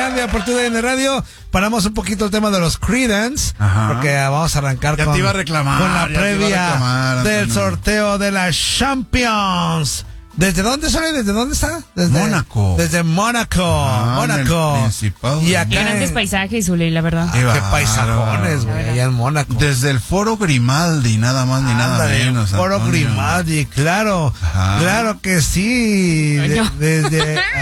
Inutilandia por TUDN Radio. Paramos un poquito el tema de los Creedence, porque vamos a arrancar ya con, te iba a reclamar, con la previa del sorteo de la Champions. ¿Desde dónde sale? ¿Desde dónde está? Desde Mónaco. Desde Mónaco. Mónaco. Y acá grandes paisajes, Zuli, la verdad. Qué paisajones, güey, allá en Mónaco. Desde el Foro Grimaldi, nada más ni nada menos. Foro Grimaldi, claro. Claro que sí. Desde